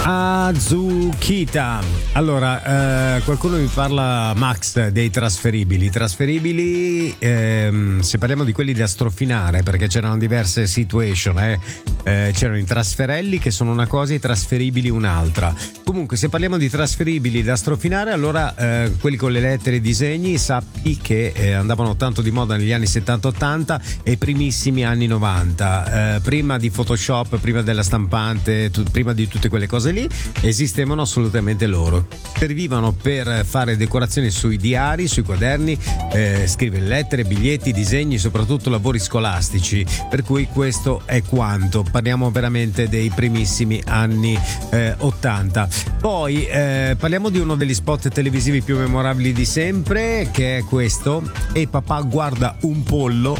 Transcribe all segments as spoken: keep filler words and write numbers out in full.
Azukita. Allora, eh, qualcuno mi parla, Max, dei trasferibili. Trasferibili, ehm, se parliamo di quelli da strofinare, perché c'erano diverse situation, eh. Eh, c'erano i trasferelli che sono una cosa e i trasferibili un'altra. Comunque, se parliamo di trasferibili da strofinare, allora eh, quelli con le lettere e i disegni, sappi che eh, andavano tanto di moda negli anni settanta ottanta e primissimi anni novanta. Eh, prima di Photoshop, prima della stampante, tu, prima di tutte quelle cose lì, esistevano assolutamente loro. Servivano per fare decorazioni sui diari, sui quaderni, eh, scrivere lettere, biglietti, disegni, soprattutto lavori scolastici. Per cui questo è quanto. Parliamo veramente dei primissimi anni eh, ottanta. Poi eh, parliamo di uno degli spot televisivi più memorabili di sempre, che è questo: e papà guarda un pollo.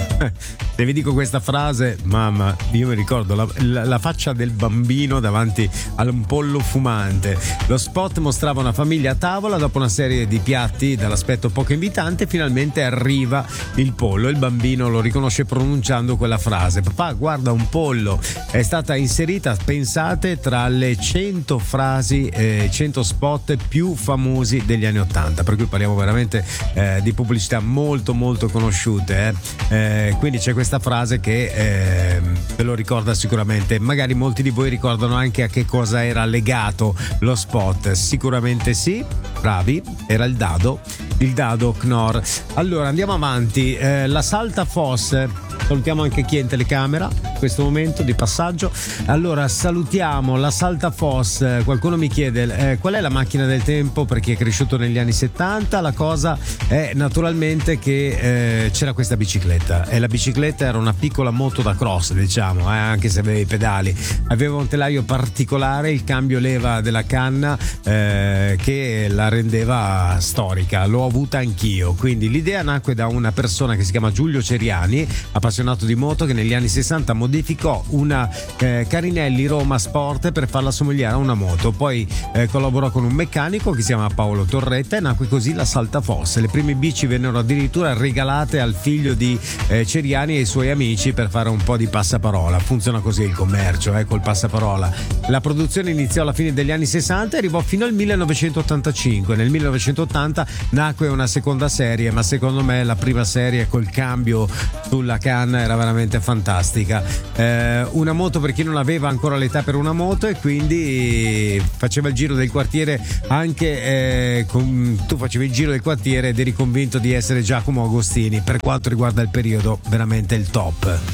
Se vi dico questa frase, mamma, io mi ricordo la, la, la faccia del bambino davanti a un pollo fumante. Lo spot mostrava una famiglia a tavola, dopo una serie di piatti dall'aspetto poco invitante finalmente arriva il pollo. Il bambino lo riconosce pronunciando quella frase: papà guarda un pollo. È stata inserita, pensate, tra le cento frasi, eh, cento spot più famosi degli anni ottanta, per cui parliamo veramente eh, di pubblicità molto molto conosciute, eh. Eh, quindi c'è questa frase che eh, ve lo ricorda sicuramente. Magari molti di voi ricordano anche a che cosa era legato lo spot. Sicuramente sì, bravi, era il dado, il dado Knorr. Allora andiamo avanti. Eh, la Salta Foss, salutiamo anche chi è in telecamera in questo momento di passaggio. Allora salutiamo la Salta Foss. Qualcuno mi chiede eh, qual è la macchina del tempo per chi è cresciuto negli anni settanta. La cosa è naturalmente che eh, c'era questa bicicletta, e la bicicletta era una piccola moto da cross, diciamo, eh, anche se aveva i pedali. Aveva un telaio particolare, il cambio leva della canna eh, che la rendeva storica. L'ho avuta anch'io. Quindi l'idea nacque da una persona che si chiama Giulio Ceriani, appassionato di moto, che negli anni sessanta modificò una eh, Carinelli Roma Sport per farla somigliare a una moto. Poi eh, collaborò con un meccanico che si chiama Paolo Torretta e nacque così la Salta Foss. Le prime bici vennero addirittura regalate al figlio di eh, Ceriani e ai suoi amici per fare un po' di passaparola. Funziona così il commercio, eh, col passaparola. La produzione iniziò alla fine degli anni sessanta e arrivò fino al millenovecentottantacinque. Nel millenovecentottanta nacque una seconda serie, ma secondo me la prima serie col cambio sulla canna era veramente fantastica. Eh, una moto per chi non aveva ancora l'età per una moto, e quindi faceva il giro del quartiere anche eh, con, tu facevi il giro del quartiere ed eri convinto di essere Giacomo Agostini. Per quanto riguarda il periodo, veramente il top.